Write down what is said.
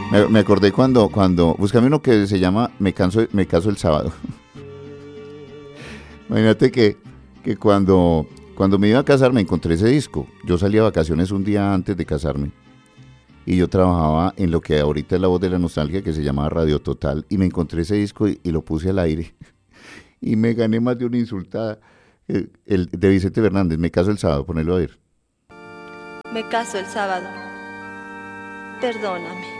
Me acordé cuando, búscame uno que se llama Me caso el sábado. Imagínate que cuando me iba a casar me encontré ese disco. Yo salí a vacaciones un día antes de casarme y yo trabajaba en lo que ahorita es La Voz de la Nostalgia, que se llama Radio Total, y me encontré ese disco y lo puse al aire y me gané más de una insultada. El de Vicente Fernández, Me caso el sábado, ponelo a ver. Me caso el sábado. Perdóname.